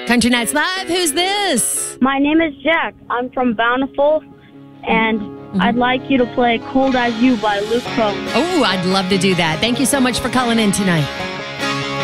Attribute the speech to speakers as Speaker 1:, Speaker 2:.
Speaker 1: Country Nights Live, who's this?
Speaker 2: My name is Jack. I'm from Bountiful, and I'd like you to play Cold As You by Luke Combs.
Speaker 1: Oh, I'd love to do that. Thank you so much for calling in tonight.